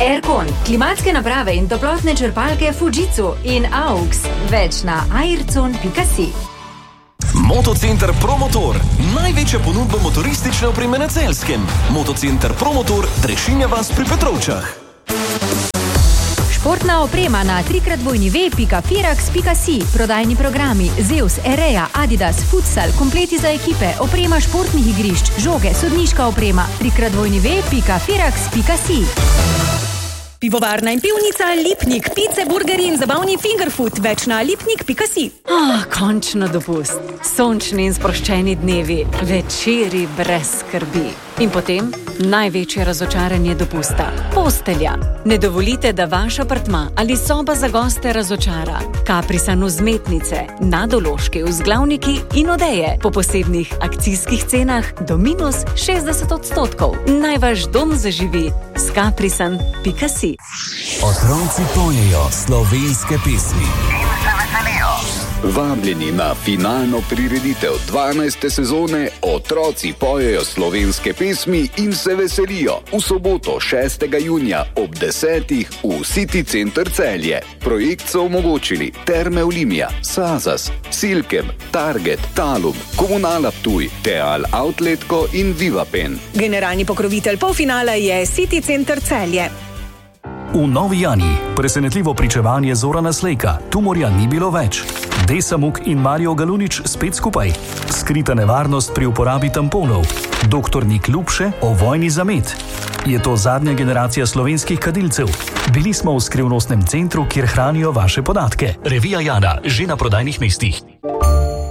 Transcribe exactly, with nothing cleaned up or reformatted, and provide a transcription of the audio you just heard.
Aircon, klimatske naprave in toplotne črpalke Fujitsu in Aux. Več na aircon pika si. Motocenter Promotor. Največja ponudba motoristične opreme na Celjskem. Motocenter Promotor, Trešinja vas pri Petrovčah. Športna oprema na trikrat dvojni ve pika firax pika si. Prodajni programi Zeus, Ereja, Adidas, Futsal, kompleti za ekipe, oprema športnih igrišč, žoge, sodniška oprema. trikrat dvojni ve pika firax pika si. Pivovarna in pivnica Lipnik, pice, burgeri in zabavni fingerfood. Več na lipnik pika si. Ah, končno dopust. Sončni in sproščeni dnevi, večeri brez skrbi. In potem največje razočaranje dopusta. Postelja. Ne dovolite, da vaš apartma ali soba za goste razočara. Kaprisan vzmetnice, nadološki vzglavniki in odeje po posebnih akcijskih cenah do minus šestdeset odstotkov. Naj vaš dom zaživi s kaprisan pika si. Otroci pojejo slovenske pesmi. In se veselijo. Vabljeni na finalno prireditev dvanajste sezone Otroci pojejo slovenske pesmi in se veselijo v soboto šestega junija ob desetih v City Center Celje. Projekt so omogočili Terme Olimia, Sazas, Silkem, Target, Talum, Komunala Ptuj, Teal Outletko in Vivapen. Generalni pokrovitelj polfinala je City Center Celje. V Novi Jani presenetljivo pričevanje Zorana Slejka, tumorja ni bilo več. Desa Muk in Mario Galunič spet skupaj. Skrita nevarnost pri uporabi tamponov. Doktor Nik Ljubše o vojni za med. Je to zadnja generacija slovenskih kadilcev? Bili smo v skrivnostnem centru, kjer hranijo vaše podatke. Revija Jana, že na prodajnih mestih.